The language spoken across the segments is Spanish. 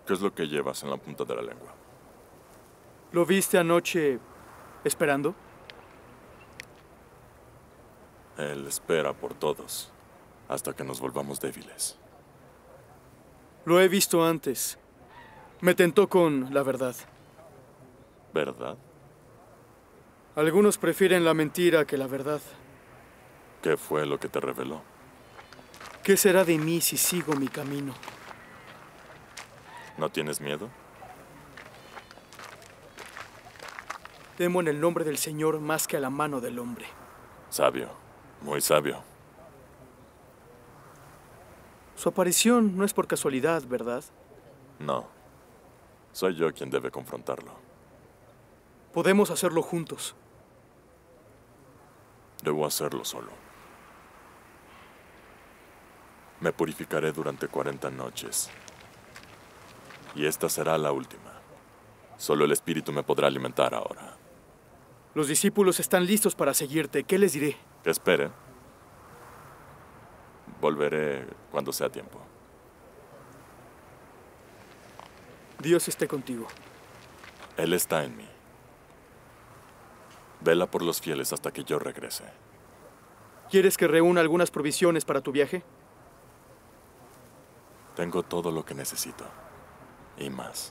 ¿Qué es lo que llevas en la punta de la lengua? ¿Lo viste anoche esperando? Él espera por todos, hasta que nos volvamos débiles. Lo he visto antes. Me tentó con la verdad. ¿Verdad? Algunos prefieren la mentira que la verdad. ¿Qué fue lo que te reveló? ¿Qué será de mí si sigo mi camino? ¿No tienes miedo? Temo en el nombre del Señor más que a la mano del hombre. Sabio, muy sabio. Su aparición no es por casualidad, ¿verdad? No, soy yo quien debe confrontarlo. Podemos hacerlo juntos. Debo hacerlo solo. Me purificaré durante 40 noches. Y esta será la última. Solo el Espíritu me podrá alimentar ahora. Los discípulos están listos para seguirte. ¿Qué les diré? Que espere. Volveré cuando sea tiempo. Dios esté contigo. Él está en mí. Vela por los fieles hasta que yo regrese. ¿Quieres que reúna algunas provisiones para tu viaje? Tengo todo lo que necesito. Y más.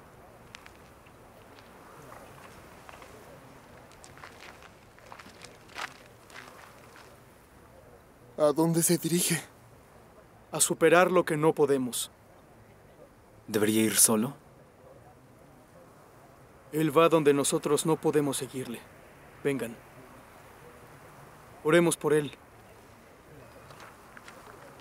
¿A dónde se dirige? A superar lo que no podemos. ¿Debería ir solo? Él va donde nosotros no podemos seguirle. Vengan. Oremos por él.